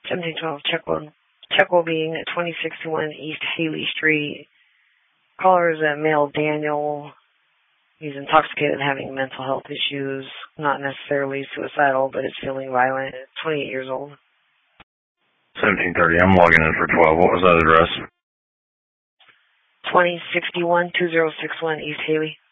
1712 Checkville being at 2061 East Haley Street. Caller is a male Daniel. He's intoxicated and having mental health issues. Not necessarily suicidal, but is feeling violent. 28 years old. 1730. I'm logging in for 12. What was that address? 2061 2061 East Haley.